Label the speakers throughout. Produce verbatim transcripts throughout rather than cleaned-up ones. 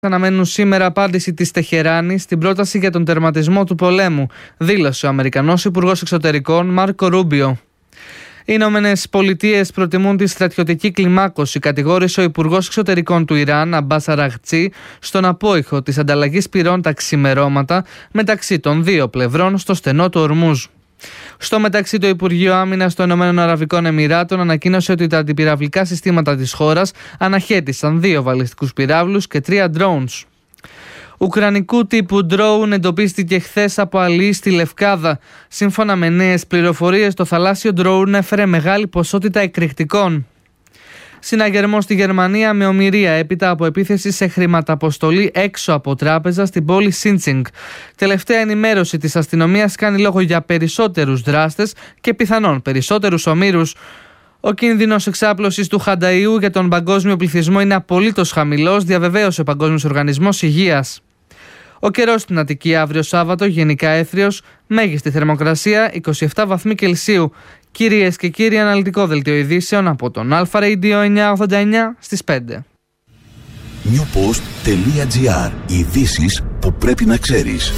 Speaker 1: Αναμένουν σήμερα απάντηση της Τεχεράνης στην πρόταση για τον τερματισμό του πολέμου, δήλωσε ο Αμερικανός Υπουργός Εξωτερικών Μάρκο Ρούμπιο. Οι Ηνωμένες Πολιτείες προτιμούν τη στρατιωτική κλιμάκωση, κατηγόρησε ο Υπουργός Εξωτερικών του Ιράν, Αμπάς Αραγτσί, στον απόϊχο της ανταλλαγής πυρών τα ξημερώματα μεταξύ των δύο πλευρών στο στενό του Ορμούζ. Στο μεταξύ, το Υπουργείο Άμυνας των Ηνωμένων Αραβικών Εμιράτων ανακοίνωσε ότι τα αντιπυραυλικά συστήματα της χώρας αναχέτησαν δύο βαλιστικούς πυράβλους και τρία drones. Ουκρανικού τύπου drone εντοπίστηκε χθες από αλεείς στη Λευκάδα. Σύμφωνα με νέες πληροφορίες, το θαλάσσιο drone έφερε μεγάλη ποσότητα εκρηκτικών. Συναγερμό στη Γερμανία με ομηρία έπειτα από επίθεση σε χρηματαποστολή έξω από τράπεζα στην πόλη Σίντσινγκ. Τελευταία ενημέρωση της αστυνομίας κάνει λόγο για περισσότερους δράστες και πιθανόν περισσότερους ομήρους. Ο κίνδυνος εξάπλωσης του χανταϊού για τον παγκόσμιο πληθυσμό είναι απολύτως χαμηλός, διαβεβαίωσε ο Παγκόσμιος Οργανισμός Υγείας. Ο καιρός στην Αττική αύριο Σάββατο γενικά έθριος, μέγιστη θερμοκρασία είκοσι επτά βαθμοί Κελσίου. Κυρίες και κύριοι, αναλυτικό δελτίο ειδήσεων από τον Αλφα Radio εννιακόσια ογδόντα εννιά στις πέντε.
Speaker 2: newpost.gr. Ειδήσεις που πρέπει να ξέρεις.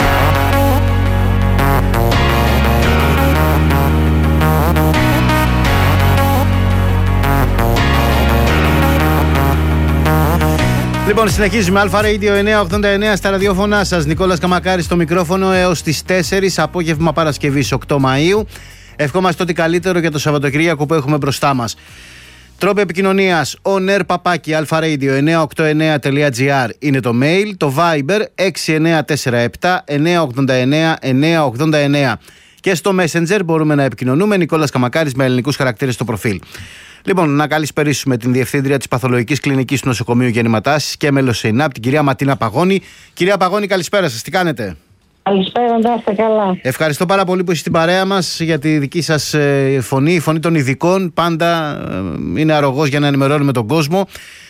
Speaker 3: Λοιπόν, συνεχίζουμε. Αλφα Radio εννιακόσια ογδόντα εννιά στα ραδιόφωνά σας. Νικόλας Καμακάρης στο μικρόφωνο έως τις τέσσερις, απόγευμα Παρασκευής οκτώ Μαΐου. Ευχόμαστε ό,τι καλύτερο για το Σαββατοκύριακο που έχουμε μπροστά μας. Τρόποι επικοινωνίας: on air παπάκι αλφα-radio εννιακόσια ογδόντα εννιά τελεία τζι άρ είναι το mail. Το Viber έξι εννιά τέσσερα επτά εννιακόσια ογδόντα εννιά εννιακόσια ογδόντα εννιά. Και στο Messenger μπορούμε να επικοινωνούμε. Νικόλας Καμακάρης με ελληνικούς χαρακτήρες στο προφίλ. Λοιπόν, να καλησπερίσουμε την Διευθύντρια της Παθολογικής Κλινικής του Νοσοκομείου Γεννηματάς και μέλος ΣΕΙΝΑΠ, την κυρία Ματίνα Παγώνη. Κυρία Παγώνη, καλησπέρα σας. Τι κάνετε?
Speaker 4: Καλησπέρα, να είστε καλά.
Speaker 3: Ευχαριστώ πάρα πολύ που είστε στην παρέα μας για τη δική σας ε, φωνή, η φωνή των ειδικών. Πάντα ε, είναι αρρωγός για να ενημερώνουμε τον κόσμο.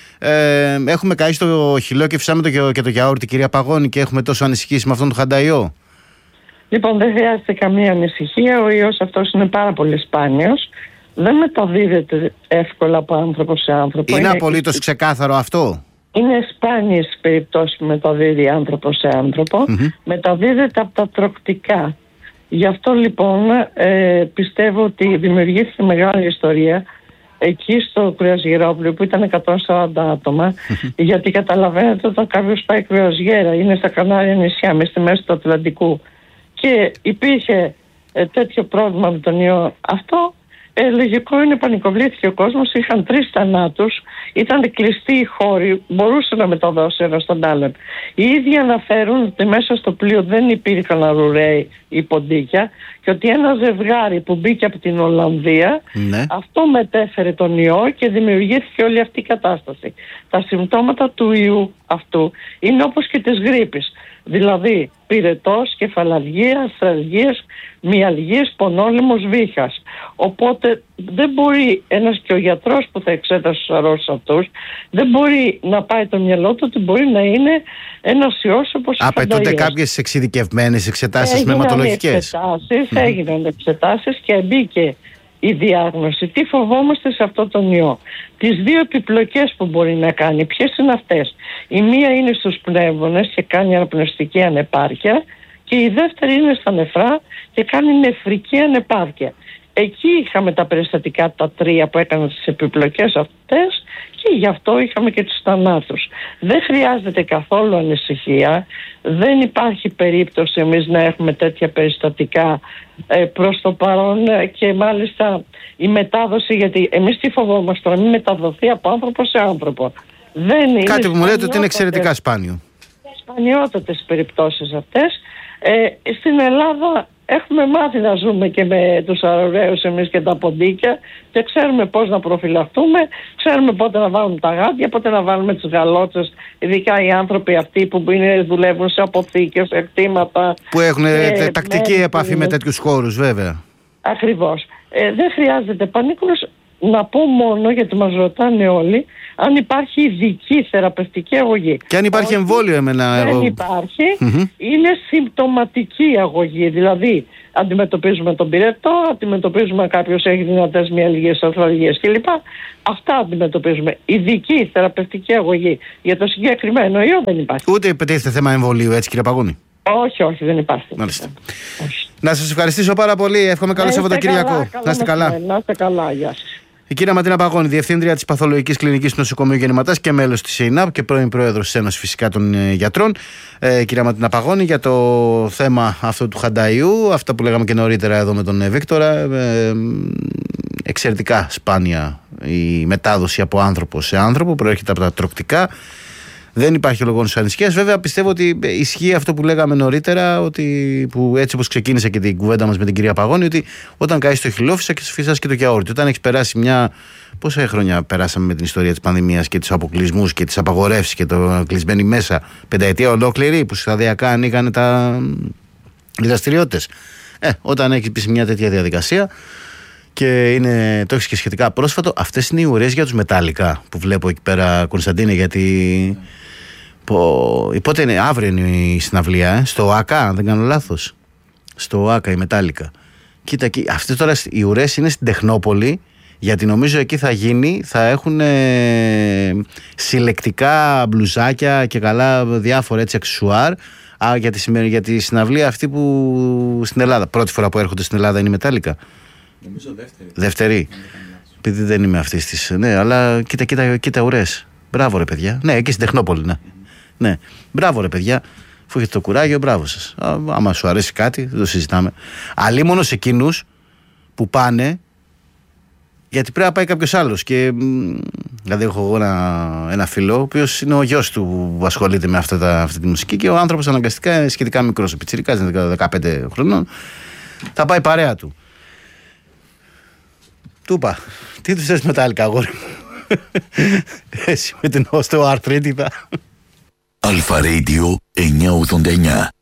Speaker 3: Ε, έχουμε καεί στο χυλό και φυσάμε το, και το γιαούρτι, κυρία Παγώνη, και έχουμε τόσο ανησυχήσει με αυτόν τον χανταϊό.
Speaker 4: Λοιπόν, δεν χρειάζεται καμία ανησυχία. Ο ιός αυτός είναι πάρα πολύ σπάνιος. Δεν μεταδίδεται εύκολα από άνθρωπο σε άνθρωπο.
Speaker 3: Είναι, είναι απολύτως
Speaker 4: είναι...
Speaker 3: ξεκάθαρο αυτό.
Speaker 4: Είναι σπάνιες περιπτώσεις που μεταδίδει άνθρωπο σε άνθρωπο. Mm-hmm. Μεταδίδεται από τα τροκτικά. Γι' αυτό λοιπόν ε, πιστεύω ότι δημιουργήθηκε μεγάλη ιστορία εκεί στο κρουαζιερόπλαιο που ήταν εκατόν σαράντα άτομα. Mm-hmm. Γιατί καταλαβαίνετε, όταν κάποιος πάει κρουαζιέρα, είναι στα Κανάρια νησιά, μες στη μέση του Ατλαντικού, και υπήρχε ε, τέτοιο πρόβλημα με τον ιό αυτό, Ε, λογικό είναι, πανικοβλήθηκε ο κόσμος, είχαν τρεις θανάτους, ήταν κλειστοί οι χώροι, μπορούσε να μεταδώσει ένα στον άλλον. Οι ίδιοι αναφέρουν ότι μέσα στο πλοίο δεν υπήρχαν αρουραίοι ή ποντίκια και ότι ένα ζευγάρι που μπήκε από την Ολλανδία, ναι, αυτό μετέφερε τον ιό και δημιουργήθηκε όλη αυτή η κατάσταση. Τα συμπτώματα του ιού αυτού είναι όπως και της γρίπης. Δηλαδή πυρετός, κεφαλαργία, αστραλγίες, μυαλγίες, πονόλεμος, βήχας. Οπότε δεν μπορεί ένας, και ο γιατρός που θα εξέτασε τους αρρώστους αυτούς, δεν μπορεί να πάει το μυαλό του ότι μπορεί να είναι ένας ιός όπως η φανταγία.
Speaker 3: Απαιτούνται κάποιες εξειδικευμένες εξετάσεις αιματολογικές.
Speaker 4: Εξετάσεις, mm. Έγιναν εξετάσεις και μπήκε η διάγνωση. Τι φοβόμαστε σε αυτό τον ιό? Τις δύο επιπλοκές που μπορεί να κάνει. Ποιες είναι αυτές? Η μία είναι στους πνεύμονες και κάνει αναπνευστική ανεπάρκεια, και η δεύτερη είναι στα νεφρά και κάνει νεφρική ανεπάρκεια. Εκεί είχαμε τα περιστατικά τα τρία που έκαναν τις επιπλοκές αυτές και γι' αυτό είχαμε και τους θανάτους. Δεν χρειάζεται καθόλου ανησυχία. Δεν υπάρχει περίπτωση εμείς να έχουμε τέτοια περιστατικά ε, προς το παρόν, και μάλιστα η μετάδοση, γιατί εμείς τι φοβόμαστε, να μην μεταδοθεί από άνθρωπο σε άνθρωπο. Δεν είναι.
Speaker 3: Κάτι που μου λέτε ότι είναι εξαιρετικά σπάνιο.
Speaker 4: Σπανιότατες περιπτώσεις αυτές. Ε, στην Ελλάδα έχουμε μάθει να ζούμε και με τους αρωραίους εμείς και τα ποντίκια, και ξέρουμε πώς να προφυλαχτούμε, ξέρουμε πότε να βάλουμε τα γάντια, πότε να βάλουμε τις γαλότσες, ειδικά οι άνθρωποι αυτοί που είναι, δουλεύουν σε αποθήκες, σε κτήματα.
Speaker 3: Που έχουν ε, τακτική με, επαφή με τέτοιους χώρους, βέβαια. Ακριβώς.
Speaker 4: Ε, δεν χρειάζεται πανίκος. Να πω μόνο, γιατί μας ρωτάνε όλοι, αν υπάρχει ειδική θεραπευτική αγωγή.
Speaker 3: Και αν υπάρχει εμβόλιο, εμένα.
Speaker 4: Δεν
Speaker 3: εγώ...
Speaker 4: υπάρχει. Mm-hmm. Είναι συμπτωματική αγωγή. Δηλαδή, αντιμετωπίζουμε τον πυρετό, αντιμετωπίζουμε κάποιος έχει δυνατές μυαλγίες, αρθραλγίες κλπ. Αυτά αντιμετωπίζουμε. Ειδική θεραπευτική αγωγή για το συγκεκριμένο ιό δεν υπάρχει.
Speaker 3: Ούτε υπετίθεται θέμα εμβολίου, έτσι κύριε Παγώνη?
Speaker 4: Όχι, όχι, δεν υπάρχει.
Speaker 3: Μάλιστα. Να σας ευχαριστήσω πάρα πολύ. Εύχομαι καλό Σαββατοκύριακο. Να είστε καλά.
Speaker 4: Να είστε καλά, γεια σας.
Speaker 3: Η κυρία Ματίνα Παγώνη, Διευθύντρια της Παθολογικής Κλινικής του Νοσοκομείου Γεννηματάς και μέλος της ΕΙΝΑΠ και πρώην Πρόεδρος της Ένωσης φυσικά των Γιατρών. Ε, κυρία Ματίνα Παγώνη, για το θέμα αυτό του Χανταϊού, αυτά που λέγαμε και νωρίτερα εδώ με τον Βίκτορα. Ε, εξαιρετικά σπάνια η μετάδοση από άνθρωπο σε άνθρωπο, προέρχεται από τα τροκτικά. Δεν υπάρχει λόγος ανησυχίας. Βέβαια, πιστεύω ότι ισχύει αυτό που λέγαμε νωρίτερα, ότι, που έτσι όπως ξεκίνησε και την κουβέντα μας με την κυρία Παγώνη, ότι όταν καείς το χιλόφυσα και φυσάς και το γιαούρτι. Όταν έχει περάσει μια. Πόσα χρόνια περάσαμε με την ιστορία της πανδημίας και τους αποκλεισμούς και τις απαγορεύσεις και το κλεισμένοι μέσα, πενταετία ολόκληρη, που σταδιακά ανοίγανε τα δραστηριότητες. Ε, όταν έχει πει μια τέτοια διαδικασία. Και είναι, το έχεις και σχετικά πρόσφατο. Αυτές είναι οι ουρές για τους μετάλλικα που βλέπω εκεί πέρα, Κωνσταντίνε, γιατί. Πο... Πότε είναι, αύριο είναι η συναυλία, ε? Στο ΟΑΚΑ, αν δεν κάνω λάθος. Στο ΟΑΚΑ, η μετάλλικα. Κοίτα εκεί, αυτές τώρα οι ουρές είναι στην Τεχνόπολη, γιατί νομίζω εκεί θα γίνει, θα έχουν ε, συλλεκτικά μπλουζάκια και καλά διάφορα έτσι αξεσουάρ. Α, για, τη, για τη συναυλία αυτή που στην Ελλάδα. Πρώτη φορά που έρχονται στην Ελλάδα είναι η μετάλλικα.
Speaker 5: Νομίζω δεύτερη.
Speaker 3: Δεύτερη. Επειδή δεν είμαι αυτή τη. Ναι, αλλά κοίτα, κοίτα, κοίτα ουρές. Μπράβο ρε παιδιά. Ναι, εκεί στην Τεχνόπολη, ναι. Mm-hmm. Ναι. Μπράβο ρε παιδιά. Αφού έχετε το κουράγιο, μπράβο σας. Α, άμα σου αρέσει κάτι, δεν το συζητάμε. Αλλήμονο σε εκείνους που πάνε, γιατί πρέπει να πάει κάποιος άλλος. Και, δηλαδή, έχω εγώ ένα, ένα φίλο, ο οποίος είναι ο γιος του που ασχολείται με αυτά τα, αυτή τη μουσική και ο άνθρωπος αναγκαστικά είναι σχετικά μικρός. Ο πιτσιρικάς είναι δεκαπέντε χρονών. Θα πάει παρέα του. Του είπα, τι τους θες μετάλλικα, αγόρι μου? Εσύ με την οστεοαρθρίτιδα.
Speaker 2: Αλφα Radio εννιακόσια ογδόντα εννιά.